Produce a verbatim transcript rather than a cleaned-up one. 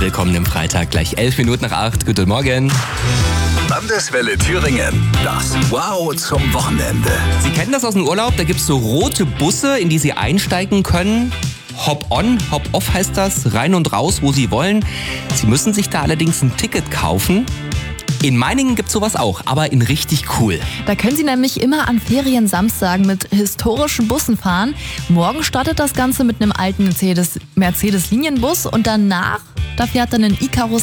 willkommen im Freitag, gleich elf Minuten nach acht. Guten Morgen. Landeswelle Thüringen, das Wow zum Wochenende. Sie kennen das aus dem Urlaub, da gibt es so rote Busse, in die Sie einsteigen können. Hop-on, Hop-off heißt das, rein und raus, wo Sie wollen. Sie müssen sich da allerdings ein Ticket kaufen. In Meiningen gibt es sowas auch, aber in richtig cool. Da können Sie nämlich immer an Ferien-Samstagen mit historischen Bussen fahren. Morgen startet das Ganze mit einem alten Mercedes, Mercedes-Linienbus und danach, da fährt dann ein Icarus